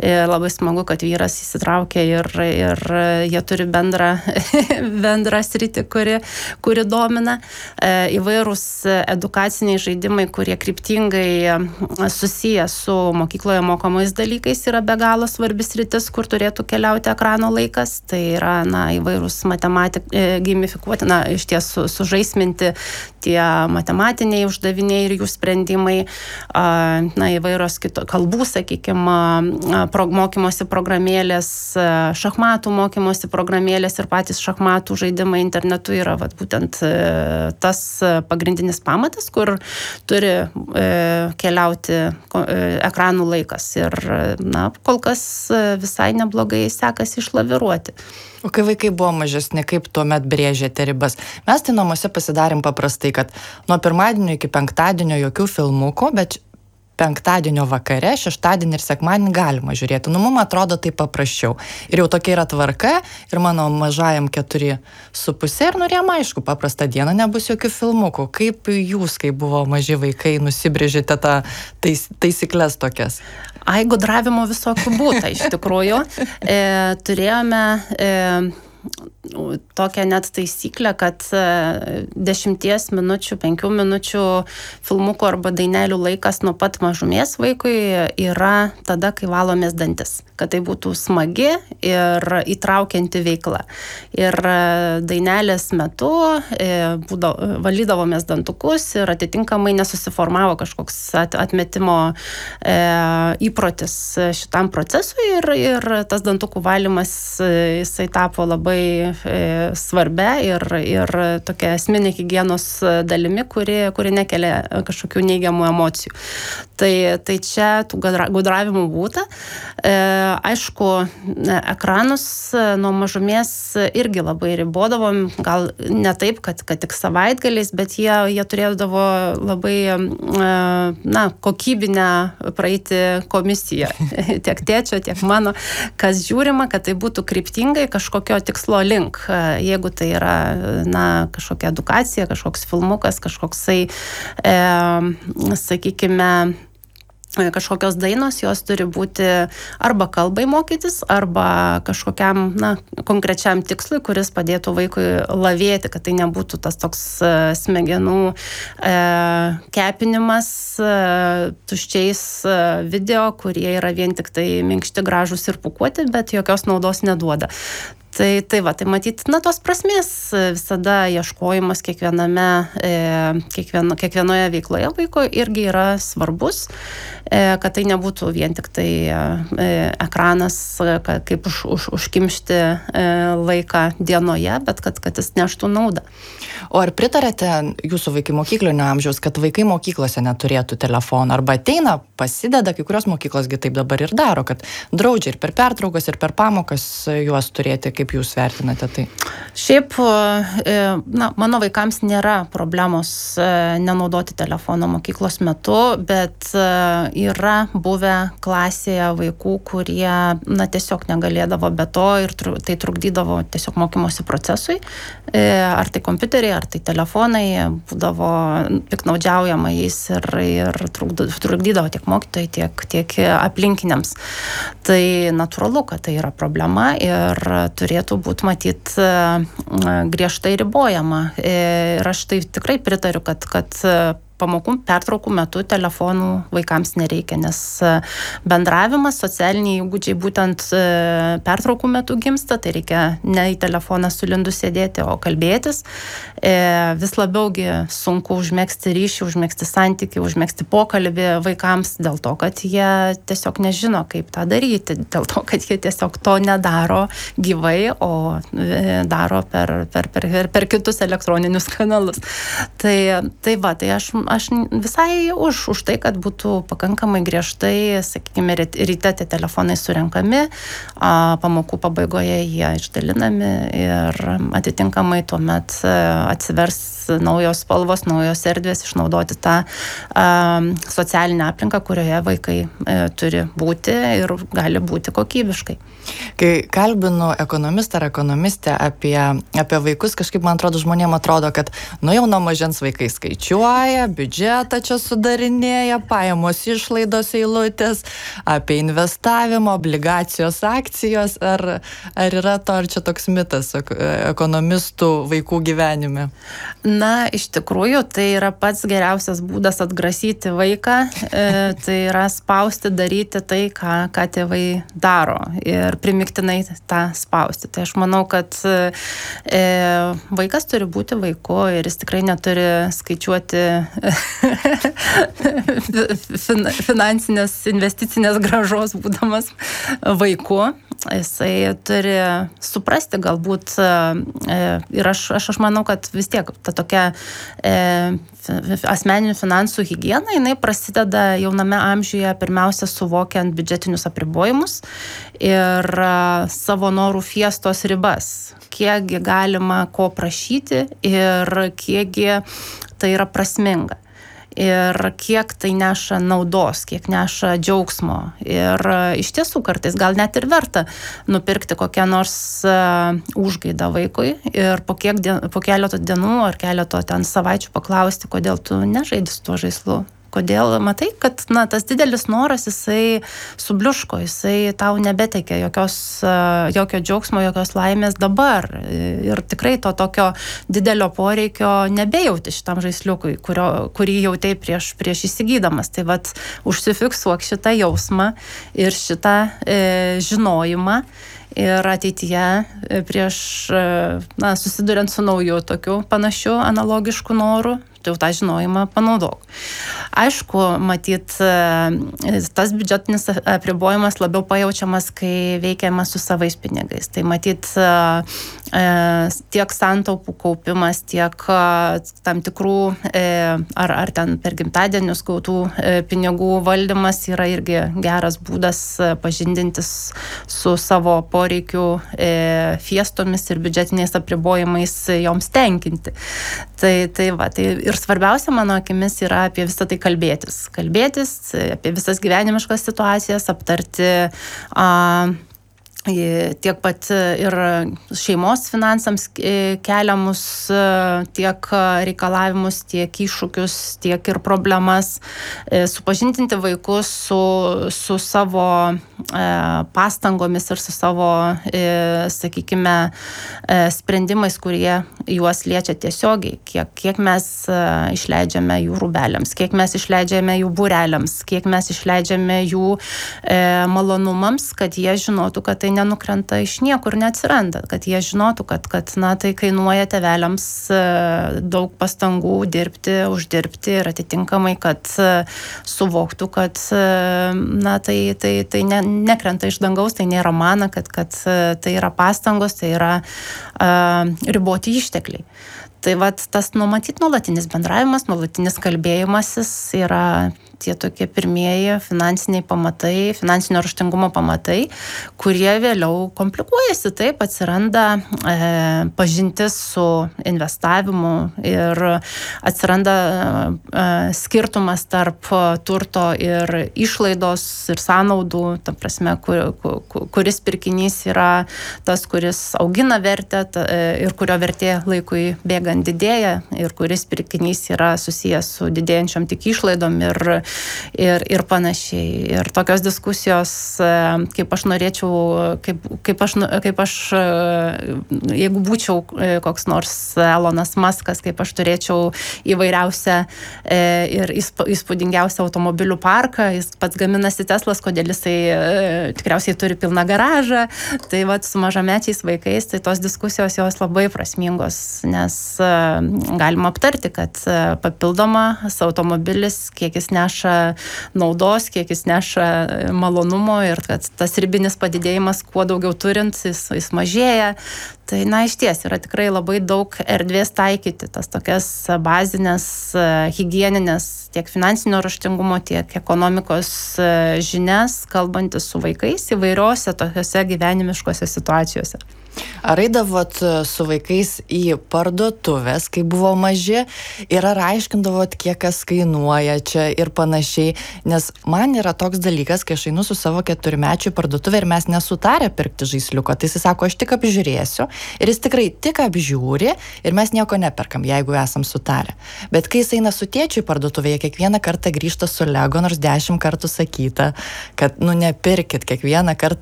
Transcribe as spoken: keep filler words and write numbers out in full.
Ir labai smagu, kad vyras įsitraukia ir, ir jie turi bendrą, bendrą sritį, kuri, kuri domina. Įvairūs edukaciniai žaidimai, kurie kryptingai susiję su mokykloje mokomais dalykais, yra be galo svarbis sritis, kur turėtų keliauti ekrano laikas. Tai yra, na, įvairūs matematik, gamifikuoti, na, iš ties su, sužaisminti tie matematiniai uždaviniai ir jų sprendimai, na, įvairios kito, kalbų, sakykime, pro, mokymosi programėlės, šachmatų mokymosi programėlės ir patys šachmatų žaidimai internetu yra vat, būtent tas pagrindinis pamatas, kur turi keliauti ekranų laikas. Ir, na, kol kas visai neblogai sekasi išlaviruoti. O kai vaikai buvo mažesni, kaip tuomet brėžėte ribas? Mes tai namuose pasidarėm paprastai, kad nuo pirmadienio iki penktadienio jokių filmukų, bet penktadienio vakare, šeštadienį ir sekmadienį galima žiūrėti. Nu, mums atrodo tai paprasčiau. Ir jau tokia yra tvarka, ir mano mažajam keturi su pusė, ir norėjom, aišku, paprastą dieną nebus jokių filmukų. Kaip jūs, kai buvo maži vaikai, nusibrėžėte tą tais, taisyklės tokias? Ai, gudravimo visokių būta, iš tikrųjų. E, turėjome e, tokią net taisyklę, kad dešimties minučių, penkių minučių filmukų arba dainelių laikas nuo pat mažumės vaikui yra tada, kai valomės dantis. Kad tai būtų smagi ir įtraukianti veikla. Ir dainelės metu būdavo, valydavomės dantukus ir atitinkamai nesusiformavo kažkoks atmetimo įprotis šitam procesui ir, ir tas dantukų valymas jisai tapo labai svarbia ir, ir tokia esminė higienos dalimi, kuri, kuri nekelia kažkokių neigiamų emocijų. Tai, tai čia tų gudravimų būta. E, aišku, ekranus nuo mažumės irgi labai ribodavom, gal ne taip, kad, kad tik savaitgaliais, bet jie, jie turėdavo labai na, kokybinę praeiti komisiją. Tiek tėčio, tiek mano, kas žiūrima, kad tai būtų kryptingai kažkokio tikslo link. Jeigu tai yra, na, kažkokia edukacija, kažkoks filmukas, kažkoksai, e, sakykime, kažkokios dainos, jos turi būti arba kalbai mokytis, arba kažkokiam, na, konkrečiam tikslui, kuris padėtų vaikui lavėti, kad tai nebūtų tas toks smegenų e, kepinimas e, tuščiais video, kurie yra vien tik tai minkšti, gražūs ir pūkuoti, bet jokios naudos neduoda. Tai, tai va, tai matyt, na, tos prasmės visada ieškojimas kiekviename, e, kiekvieno, kiekvienoje veikloje vaiko irgi yra svarbus, e, kad tai nebūtų vien tik tai e, ekranas, ka, kaip už, už, užkimšti e, laiką dienoje, bet kad, kad jis neštų naudą. O ar pritarėte jūsų vaikai mokyklinio amžiaus, kad vaikai mokyklose neturėtų telefono? Arba ateina, pasideda, kai kurios mokyklosgi taip dabar ir daro, kad draudžia ir per pertraukas, ir per pamokas juos turėti. Kaip jūs vertinate tai? Šiaip, na, mano vaikams nėra problemos nenaudoti telefono mokyklos metu, bet yra buvę klasėje vaikų, kurie, na, tiesiog negalėdavo be to ir tai trukdydavo tiesiog mokymosi procesui. Ar tai kompiuteriai, ar tai telefonai, būdavo piknaudžiaujama jais ir, ir trukdydavo tiek mokytojai, tiek, tiek aplinkiniams. Tai natūralu, kad tai yra problema ir turėtų būti matyt griežtai ribojama. Ir aš tai tikrai pritariu, kad, kad pamokų pertraukų metu telefonų vaikams nereikia, nes bendravimas, socialiniai įgūdžiai būtent pertraukų metu gimsta, tai reikia ne į telefoną sulindus sėdėti, o kalbėtis. Vis labiaugi sunku užmegzti ryšį, užmegzti santykį, užmegzti pokalbį vaikams dėl to, kad jie tiesiog nežino, kaip tą daryti, dėl to, kad jie tiesiog to nedaro gyvai, o daro per, per, per, per kitus elektroninius kanalus. Tai, tai va, tai aš Aš visai už, už tai, kad būtų pakankamai griežtai, sakykime, ryte tie telefonai surenkami, pamokų pabaigoje jie išdalinami ir atitinkamai tuomet atsivers naujos spalvos, naujos erdvės, išnaudoti tą um, socialinę aplinką, kurioje vaikai e, turi būti ir gali būti kokybiškai. Kai kalbinu ekonomistą ar ekonomistę apie, apie vaikus, kažkaip man atrodo, žmonėm atrodo, kad nu jau nuo mažens vaikai skaičiuoja, biudžetą čia sudarinėja, pajamos išlaidos eilutės, apie investavimą, obligacijos, akcijos, ar, ar yra to, ar čia toks mitas ekonomistų vaikų gyvenime? Na, iš tikrųjų, tai yra pats geriausias būdas atgrasyti vaiką, e, tai yra spausti daryti tai, ką, ką tėvai daro ir primiktinai tą spausti. Tai aš manau, kad e, vaikas turi būti vaiku ir jis tikrai neturi skaičiuoti fin, finansinės, investicinės grąžos būdamas vaiku. Jisai turi suprasti galbūt e, ir aš, aš, aš manau, kad vis tiek ta tokia e, asmeninių finansų higiena, jinai prasideda jauname amžiuje pirmiausia suvokiant biudžetinius apribojimus ir a, savo norų fiestos ribas, kiekgi galima ko prašyti ir kiekgi tai yra prasminga. Ir kiek tai neša naudos, kiek neša džiaugsmo. Ir iš tiesų kartais gal net ir verta nupirkti kokią nors uh, užgaidą vaikui ir po, kiek dien, po keleto dienų ar keleto ten savaičių paklausti, kodėl tu nežaidi su tuo žaislu. Kodėl matai, kad na, tas didelis noras, jisai subliuško, jisai tau nebeteikia jokios, jokio džiaugsmo, jokios laimės dabar. Ir tikrai to tokio didelio poreikio nebejauti šitam žaisliukui, kurio, kurį jautei prieš, prieš įsigydamas. Tai vat užsifiksuok šitą jausmą ir šitą e, žinojimą. Ir ateityje prieš, na, susiduriant su nauju tokiu panašiu analogišku noru, tai jau tą žinojimą panaudok. Aišku, matyt, tas biudžetinis apribojimas labiau pajaučiamas, kai veikiama su savais pinigais. Tai matyt, tiek santaupų kaupimas, tiek tam tikrų ar, ar ten per gimtadienius gautų pinigų valdymas yra irgi geras būdas pažindintis su savo poreikių fiestomis ir biudžetiniais apribojimais joms tenkinti. Tai, tai va, tai ir svarbiausia mano akimis yra apie visą tai kalbėtis. Kalbėtis apie visas gyvenimiškas situacijas, aptarti a, tiek pat ir šeimos finansams keliamus tiek reikalavimus, tiek iššūkius, tiek ir problemas, supažindinti vaikus su, su savo pastangomis ir su savo, sakykime, sprendimais, kurie juos liečia tiesiogiai, kiek, kiek mes išleidžiame jų rūbeliams, kiek mes išleidžiame jų būreliams, kiek mes išleidžiame jų malonumams, kad jie žinotų, kad tai nenukrenta iš niekur, neatsiranda, kad jie žinotų, kad, kad na, tai kainuoja tėveliams daug pastangų dirbti, uždirbti ir atitinkamai, kad suvoktų, kad na, tai, tai, tai ne, nekrenta iš dangaus, tai nėra mana, kad, kad tai yra pastangos, tai yra uh, riboti ištekliai. Tai vat tas numatyt nuolatinis bendravimas, nuolatinis kalbėjimasis yra tie tokie pirmieji finansiniai pamatai, finansinio raštingumo pamatai, kurie vėliau komplikuojasi, taip atsiranda e, pažintis su investavimu ir atsiranda e, skirtumas tarp turto ir išlaidos ir sąnaudų, ta prasme, kur, kur, kuris pirkinys yra tas, kuris augina vertę ta, ir kurio vertė laikui bėgant didėja ir kuris pirkinys yra susijęs su didėjančiom tik išlaidom ir Ir, ir panašiai. Ir tokios diskusijos, kaip aš norėčiau, kaip, kaip, aš, kaip aš, jeigu būčiau koks nors Elonas Muskas, kaip aš turėčiau įvairiausią ir įspūdingiausią automobilių parką, jis pats gaminasi Teslas, kodėl jisai tikriausiai turi pilną garažą. Tai vat su mažamečiais vaikais, tai tos diskusijos jos labai prasmingos, nes galima aptarti, kad papildomas automobilis, kiek jis neša naudos, kiek jis neša malonumo ir kad tas ribinis padidėjimas, kuo daugiau turint, jis, jis mažėja. Tai, na, iš ties yra tikrai labai daug erdvės taikyti tas tokias bazinės, higieninės, tiek finansinio raštingumo, tiek ekonomikos žinias, kalbantis su vaikais įvairiose tokiose gyvenimiškose situacijose. Ar eidavot su vaikais į parduotuvės, kai buvo maži, ir ar aiškindavot, kiek kas kainuoja čia ir panašiai, nes man yra toks dalykas, kai aš einu su savo keturmečiu į parduotuvę ir mes nesutarę pirkti žaisliuko, tai jis sako, aš tik apžiūrėsiu ir jis tikrai tik apžiūri ir mes nieko neperkam, jeigu esam sutarę. Bet kai jis eina su tėčiu į parduotuvę, jie kiekvieną kartą grįžta su Lego, nors dešimt kartų sakyta, kad nu nepirkit, kiekvieną kartą